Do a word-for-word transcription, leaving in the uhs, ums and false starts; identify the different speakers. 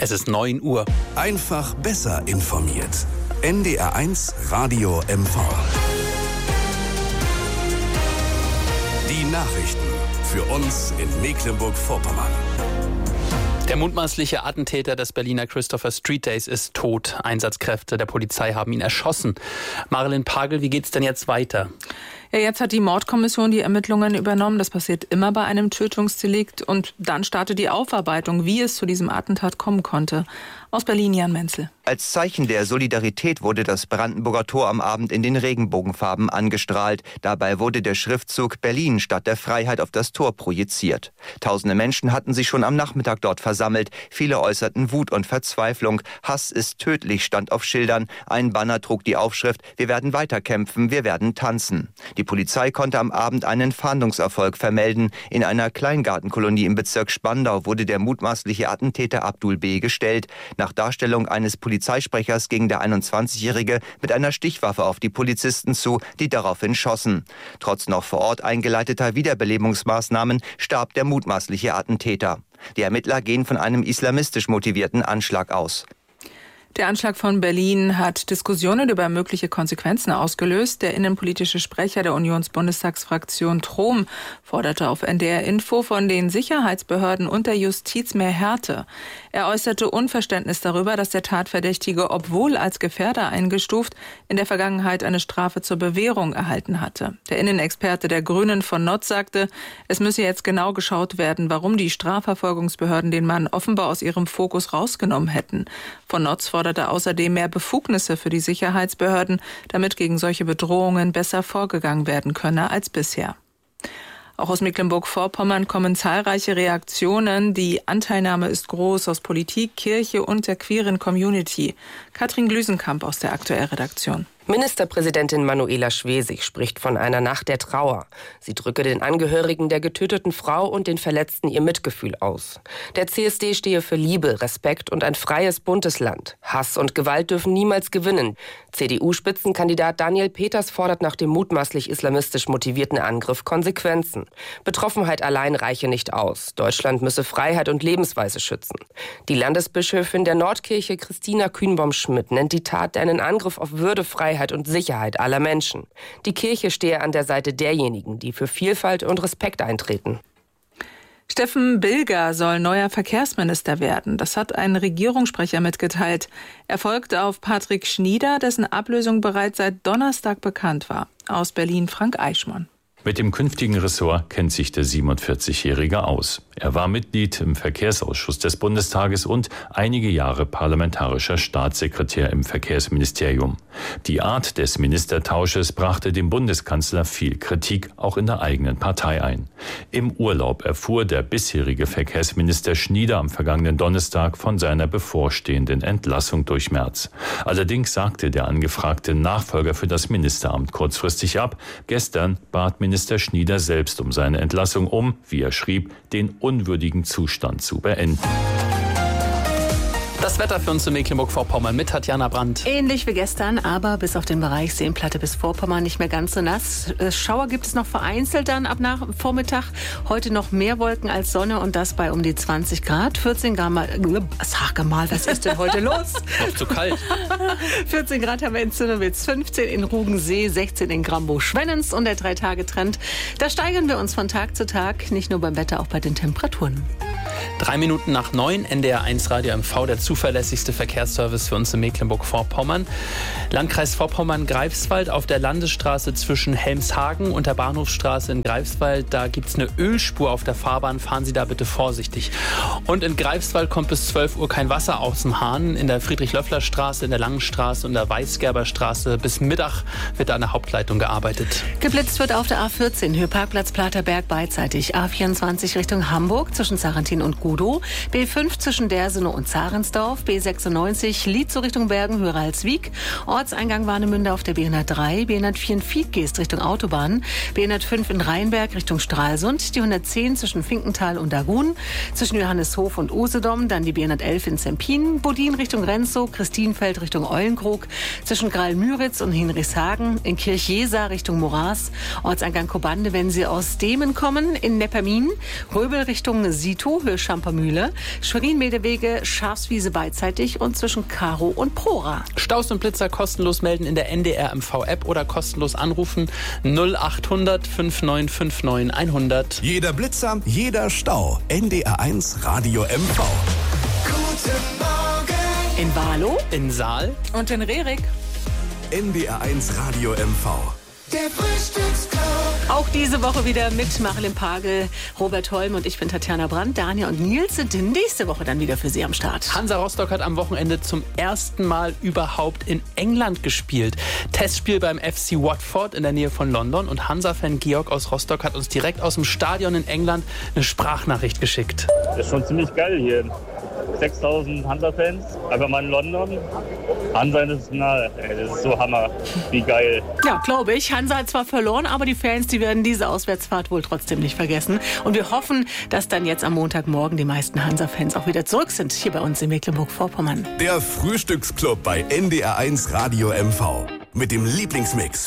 Speaker 1: Es ist neun Uhr.
Speaker 2: Einfach besser informiert. N D R eins Radio M V. Die Nachrichten für uns in Mecklenburg-Vorpommern.
Speaker 1: Der mutmaßliche Attentäter des Berliner Christopher Street Days ist tot. Einsatzkräfte der Polizei haben ihn erschossen. Marilyn Pagel, wie geht's denn jetzt weiter?
Speaker 3: Ja, jetzt hat die Mordkommission die Ermittlungen übernommen. Das passiert immer bei einem Tötungsdelikt. Und dann startet die Aufarbeitung, wie es zu diesem Attentat kommen konnte. Aus Berlin, Jan Menzel.
Speaker 4: Als Zeichen der Solidarität wurde das Brandenburger Tor am Abend in den Regenbogenfarben angestrahlt. Dabei wurde der Schriftzug Berlin Stadt der Freiheit auf das Tor projiziert. Tausende Menschen hatten sich schon am Nachmittag dort versammelt. Viele äußerten Wut und Verzweiflung. Hass ist tödlich, stand auf Schildern. Ein Banner trug die Aufschrift: Wir werden weiterkämpfen, wir werden tanzen. Die Polizei konnte am Abend einen Fahndungserfolg vermelden. In einer Kleingartenkolonie im Bezirk Spandau wurde der mutmaßliche Attentäter Abdul B. gestellt. Nach Darstellung eines Polizeisprechers ging der einundzwanzigjährige mit einer Stichwaffe auf die Polizisten zu, die daraufhin schossen. Trotz noch vor Ort eingeleiteter Wiederbelebungsmaßnahmen starb der mutmaßliche Attentäter. Die Ermittler gehen von einem islamistisch motivierten Anschlag aus.
Speaker 3: Der Anschlag von Berlin hat Diskussionen über mögliche Konsequenzen ausgelöst. Der innenpolitische Sprecher der Unionsbundestagsfraktion Trom forderte auf N D R Info von den Sicherheitsbehörden und der Justiz mehr Härte. Er äußerte Unverständnis darüber, dass der Tatverdächtige, obwohl als Gefährder eingestuft, in der Vergangenheit eine Strafe zur Bewährung erhalten hatte. Der Innenexperte der Grünen von Notz sagte, es müsse jetzt genau geschaut werden, warum die Strafverfolgungsbehörden den Mann offenbar aus ihrem Fokus rausgenommen hätten. Von Notz forderte außerdem mehr Befugnisse für die Sicherheitsbehörden, damit gegen solche Bedrohungen besser vorgegangen werden könne als bisher. Auch aus Mecklenburg-Vorpommern kommen zahlreiche Reaktionen. Die Anteilnahme ist groß aus Politik, Kirche und der queeren Community. Katrin Glüsenkamp aus der Aktuell-Redaktion.
Speaker 5: Ministerpräsidentin Manuela Schwesig spricht von einer Nacht der Trauer. Sie drücke den Angehörigen der getöteten Frau und den Verletzten ihr Mitgefühl aus. Der C S D stehe für Liebe, Respekt und ein freies, buntes Land. Hass und Gewalt dürfen niemals gewinnen. C D U-Spitzenkandidat Daniel Peters fordert nach dem mutmaßlich islamistisch motivierten Angriff Konsequenzen. Betroffenheit allein reiche nicht aus. Deutschland müsse Freiheit und Lebensweise schützen. Die Landesbischöfin der Nordkirche Christina Kühnbaum-Schmidt nennt die Tat einen Angriff auf Würde, Freiheit und Sicherheit aller Menschen. Die Kirche stehe an der Seite derjenigen, die für Vielfalt und Respekt eintreten.
Speaker 3: Steffen Bilger soll neuer Verkehrsminister werden. Das hat ein Regierungssprecher mitgeteilt. Er folgte auf Patrick Schnieder, dessen Ablösung bereits seit Donnerstag bekannt war. Aus Berlin Frank Eichmann.
Speaker 6: Mit dem künftigen Ressort kennt sich der siebenundvierzigjährige aus. Er war Mitglied im Verkehrsausschuss des Bundestages und einige Jahre parlamentarischer Staatssekretär im Verkehrsministerium. Die Art des Ministertausches brachte dem Bundeskanzler viel Kritik, auch in der eigenen Partei ein. Im Urlaub erfuhr der bisherige Verkehrsminister Schnieder am vergangenen Donnerstag von seiner bevorstehenden Entlassung durch Merz. Allerdings sagte der angefragte Nachfolger für das Ministeramt kurzfristig ab. Gestern bat Minister Minister Schnieder selbst um seine Entlassung, um, wie er schrieb, den unwürdigen Zustand zu beenden.
Speaker 1: Das Wetter für uns in Mecklenburg-Vorpommern mit Tatjana Brandt.
Speaker 7: Ähnlich wie gestern, aber bis auf den Bereich Seenplatte bis Vorpommern nicht mehr ganz so nass. Schauer gibt es noch vereinzelt dann ab nach Vormittag. Heute noch mehr Wolken als Sonne und das bei um die zwanzig Grad. vierzehn Grad mal, sag mal, was ist denn heute los?
Speaker 1: Noch zu kalt.
Speaker 7: vierzehn Grad haben wir in Zinnowitz, fünfzehn in Rugensee, sechzehn in Grambow-Schwennens und der Drei-Tage-Trend. Da steigern wir uns von Tag zu Tag, nicht nur beim Wetter, auch bei den Temperaturen.
Speaker 1: Drei Minuten nach neun, N D R eins Radio M V, der zuverlässigste Verkehrsservice für uns in Mecklenburg-Vorpommern. Landkreis Vorpommern-Greifswald auf der Landesstraße zwischen Helmshagen und der Bahnhofsstraße in Greifswald. Da gibt es eine Ölspur auf der Fahrbahn. Fahren Sie da bitte vorsichtig. Und in Greifswald kommt bis zwölf Uhr kein Wasser aus dem Hahn. In der Friedrich-Löffler-Straße, in der Langenstraße und der Weißgerberstraße bis Mittag wird da an der Hauptleitung gearbeitet.
Speaker 7: Geblitzt wird auf der A vierzehn, Höheparkplatz Platerberg beidseitig. A vierundzwanzig Richtung Hamburg zwischen Sarantin und Gudow. B fünf zwischen Dersenow und Zarensdorf. B sechsundneunzig Lietzow Richtung Bergen, Höher-Halswig. Ortseingang Warnemünde auf der B hundertdrei. B hundertvier in Fiedgeest Richtung Autobahn. B hundertfünf in Rheinberg Richtung Stralsund. Die hundertzehn zwischen Finkenthal und Dagun. Zwischen Johanneshof und Usedom. Dann die B hundertelf in Zempin. Bodin Richtung Renzow. Christienfeld Richtung Eulenkrog. Zwischen Graal-Müritz und Hinrichshagen. In Kirchjesa Richtung Moraß. Ortseingang Kobande, wenn Sie aus Demen kommen. In Neppermin. Röbel Richtung Sito, Höhe Schampermühle. Schwerin-Medewege, Schafswiese beidseitig und zwischen Karo und Prora.
Speaker 1: Staus und Blitzer kostenlos melden in der N D R M V-App oder kostenlos anrufen null acht hundert fünf neun fünf neun hundert.
Speaker 2: Jeder Blitzer, jeder Stau. N D R eins Radio M V.
Speaker 8: Guten Morgen.
Speaker 7: In Walo,
Speaker 1: In Saal
Speaker 3: Und in Rerik.
Speaker 2: N D R eins Radio M V.
Speaker 8: Der Frühstücksclub.
Speaker 7: auch diese Woche wieder mit Marilyn Pagel, Robert Holm und ich bin Tatjana Brandt. Daniel und Nils sind nächste Woche dann wieder für Sie am Start.
Speaker 1: Hansa Rostock hat am Wochenende zum ersten Mal überhaupt in England gespielt. Testspiel beim F C Watford in der Nähe von London. Und Hansa-Fan Georg aus Rostock hat uns direkt aus dem Stadion in England eine Sprachnachricht geschickt.
Speaker 9: Das ist schon ziemlich geil hier. sechstausend Hansa-Fans, einfach mal in London. Hansa International, ey, das ist so Hammer. Wie geil.
Speaker 7: Ja, glaube ich. Hansa hat zwar verloren, aber die Fans, die werden diese Auswärtsfahrt wohl trotzdem nicht vergessen. Und wir hoffen, dass dann jetzt am Montagmorgen die meisten Hansa-Fans auch wieder zurück sind, hier bei uns in Mecklenburg-Vorpommern.
Speaker 2: Der Frühstücksclub bei N D R eins Radio M V. Mit dem Lieblingsmix